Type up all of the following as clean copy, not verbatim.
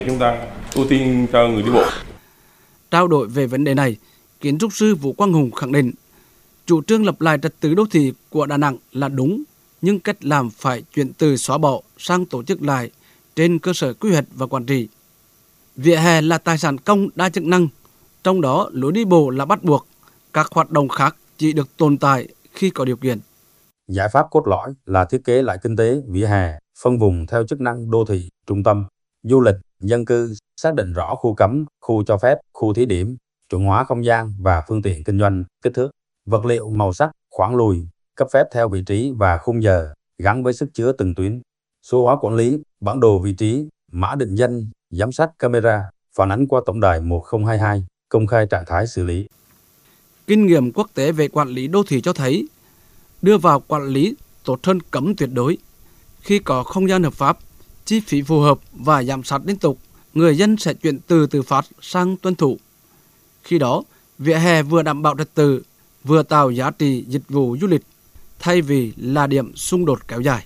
Chúng ta ưu tiên cho người đi bộ. Trao đổi về vấn đề này, kiến trúc sư Vũ Quang Hùng khẳng định chủ trương lập lại trật tự đô thị của Đà Nẵng là đúng, nhưng cách làm phải chuyển từ xóa bỏ sang tổ chức lại trên cơ sở quy hoạch và quản trị. Vỉa hè là tài sản công đa chức năng, trong đó lối đi bộ là bắt buộc, các hoạt động khác chỉ được tồn tại khi có điều kiện. Giải pháp cốt lõi là thiết kế lại kinh tế vỉa hè, phân vùng theo chức năng đô thị, trung tâm, du lịch, dân cư, xác định rõ khu cấm, khu cho phép, khu thí điểm, chuẩn hóa không gian và phương tiện kinh doanh, kích thước, vật liệu, màu sắc, khoảng lùi, cấp phép theo vị trí và khung giờ, gắn với sức chứa từng tuyến, số hóa quản lý, bản đồ vị trí, mã định danh, giám sát camera, phản ánh qua tổng đài 1022, công khai trạng thái xử lý. Kinh nghiệm quốc tế về quản lý đô thị cho thấy, đưa vào quản lý tốt hơn cấm tuyệt đối. Khi có không gian hợp pháp, chi phí phù hợp và giám sát liên tục, người dân sẽ chuyển từ tự phát sang tuân thủ. Khi đó, vỉa hè vừa đảm bảo trật tự, vừa tạo giá trị dịch vụ du lịch, thay vì là điểm xung đột kéo dài.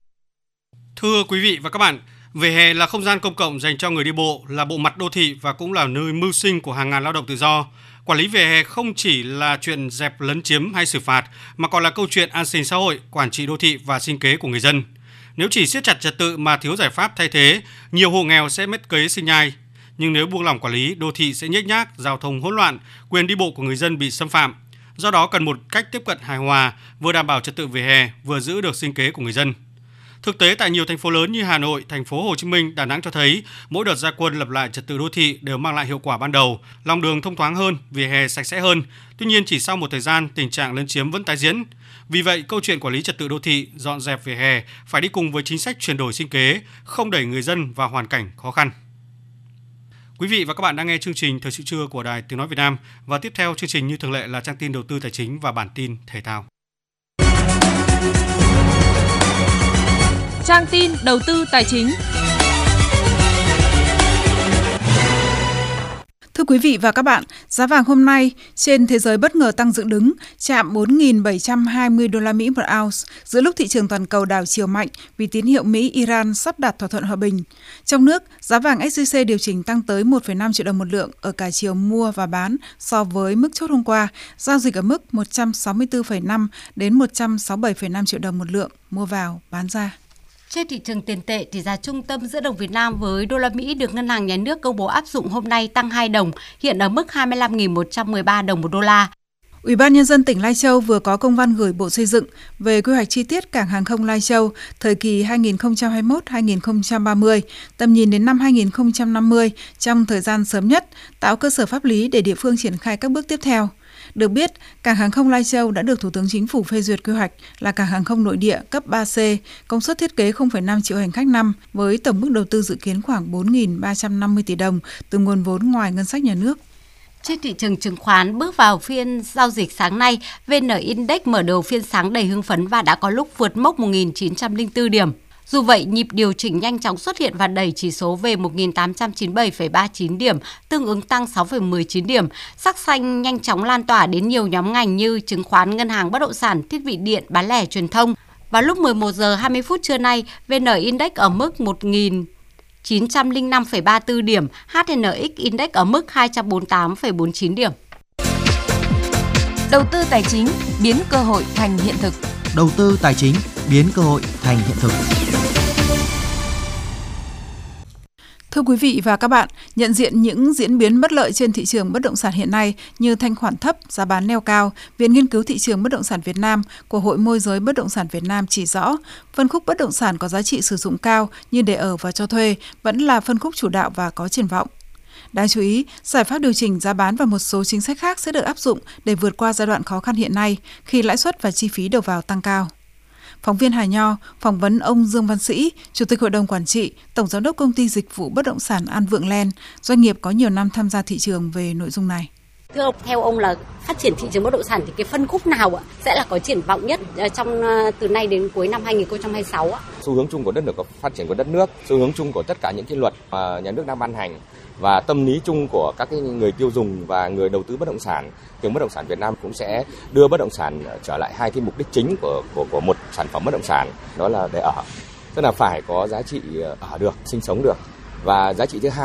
Thưa quý vị và các bạn, vỉa hè là không gian công cộng dành cho người đi bộ, là bộ mặt đô thị và cũng là nơi mưu sinh của hàng ngàn lao động tự do. Quản lý vỉa hè không chỉ là chuyện dẹp lấn chiếm hay xử phạt, mà còn là câu chuyện an sinh xã hội, quản trị đô thị và sinh kế của người dân. Nếu chỉ siết chặt trật tự mà thiếu giải pháp thay thế, nhiều hộ nghèo sẽ mất kế sinh nhai. Nhưng nếu buông lỏng quản lý, đô thị sẽ nhếch nhác, giao thông hỗn loạn, quyền đi bộ của người dân bị xâm phạm. Do đó cần một cách tiếp cận hài hòa, vừa đảm bảo trật tự vỉa hè, vừa giữ được sinh kế của người dân. Thực tế tại nhiều thành phố lớn như Hà Nội, thành phố Hồ Chí Minh, Đà Nẵng cho thấy mỗi đợt ra quân lập lại trật tự đô thị đều mang lại hiệu quả ban đầu, lòng đường thông thoáng hơn, vỉa hè sạch sẽ hơn. Tuy nhiên chỉ sau một thời gian, tình trạng lấn chiếm vẫn tái diễn. Vì vậy, câu chuyện quản lý trật tự đô thị, dọn dẹp vỉa hè phải đi cùng với chính sách chuyển đổi sinh kế, không đẩy người dân vào hoàn cảnh khó khăn. Quý vị và các bạn đang nghe chương trình Thời sự trưa của Đài Tiếng nói Việt Nam, và tiếp theo chương trình như thường lệ là trang tin đầu tư tài chính và bản tin thể thao. Trang tin đầu tư tài chính. Thưa quý vị và các bạn, giá vàng hôm nay trên thế giới bất ngờ tăng dựng đứng, chạm 4.720 đô la Mỹ một ounce, giữa lúc thị trường toàn cầu đảo chiều mạnh vì tín hiệu Mỹ-Iran sắp đạt thỏa thuận hòa bình. Trong nước, giá vàng SJC điều chỉnh tăng tới 1,5 triệu đồng một lượng ở cả chiều mua và bán so với mức chốt hôm qua, giao dịch ở mức 164,5 đến 167,5 triệu đồng một lượng mua vào, bán ra. Trên thị trường tiền tệ, tỷ giá trung tâm giữa đồng Việt Nam với đô la Mỹ được Ngân hàng Nhà nước công bố áp dụng hôm nay tăng 2 đồng, hiện ở mức 25.113 đồng một đô la. Ủy ban Nhân dân tỉnh Lai Châu vừa có công văn gửi Bộ Xây dựng về quy hoạch chi tiết cảng hàng không Lai Châu thời kỳ 2021-2030, tầm nhìn đến năm 2050 trong thời gian sớm nhất, tạo cơ sở pháp lý để địa phương triển khai các bước tiếp theo. Được biết, cảng hàng không Lai Châu đã được Thủ tướng Chính phủ phê duyệt quy hoạch là cảng hàng không nội địa cấp 3C, công suất thiết kế 0,5 triệu hành khách năm với tổng mức đầu tư dự kiến khoảng 4.350 tỷ đồng từ nguồn vốn ngoài ngân sách nhà nước. Trên thị trường chứng khoán, bước vào phiên giao dịch sáng nay, VN Index mở đầu phiên sáng đầy hưng phấn và đã có lúc vượt mốc 1.904 điểm. Dù vậy, nhịp điều chỉnh nhanh chóng xuất hiện và đẩy chỉ số về 1.897,39 điểm, tương ứng tăng 6,19 điểm. Sắc xanh nhanh chóng lan tỏa đến nhiều nhóm ngành như chứng khoán, ngân hàng, bất động sản, thiết bị điện, bán lẻ, truyền thông. Vào lúc 11 giờ 20 phút trưa nay, VN Index ở mức 1.905,34 điểm, HNX Index ở mức 248,49 điểm. Đầu tư tài chính biến cơ hội thành hiện thực. Đầu tư tài chính biến cơ hội thành hiện thực. Thưa quý vị và các bạn, nhận diện những diễn biến bất lợi trên thị trường bất động sản hiện nay như thanh khoản thấp, giá bán neo cao, Viện Nghiên cứu Thị trường Bất động sản Việt Nam của Hội Môi giới Bất động sản Việt Nam chỉ rõ, phân khúc bất động sản có giá trị sử dụng cao như để ở và cho thuê vẫn là phân khúc chủ đạo và có triển vọng. Đáng chú ý, giải pháp điều chỉnh giá bán và một số chính sách khác sẽ được áp dụng để vượt qua giai đoạn khó khăn hiện nay khi lãi suất và chi phí đầu vào tăng cao. Phóng viên Hà Nho phỏng vấn ông Dương Văn Sĩ, Chủ tịch Hội đồng Quản trị, Tổng Giám đốc Công ty Dịch vụ Bất động sản An Vượng Land, doanh nghiệp có nhiều năm tham gia thị trường về nội dung này. Thưa ông, theo ông là phát triển thị trường bất động sản thì cái phân khúc nào sẽ là có triển vọng nhất trong từ nay đến cuối năm 2026 ạ? Xu hướng chung của đất nước, phát triển của đất nước, xu hướng chung của tất cả những cái luật mà nhà nước đang ban hành và tâm lý chung của các cái người tiêu dùng và người đầu tư bất động sản, trường bất động sản Việt Nam cũng sẽ đưa bất động sản trở lại hai cái mục đích chính của một sản phẩm bất động sản, đó là để ở, tức là phải có giá trị ở được, sinh sống được, và giá trị thứ hai